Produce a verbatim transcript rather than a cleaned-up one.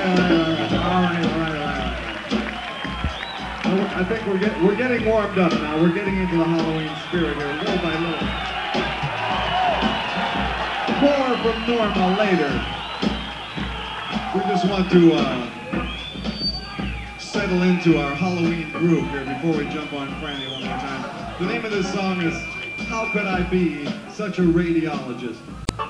all right, all right, all right. Well, I think we're get, we're getting warmed up now. We're getting into the Halloween spirit here, little by little. More from Norma later. We just want to uh, settle into our Halloween groove here before we jump on Franny one more time. The name of this song is How Could I Be Such a Radiologist?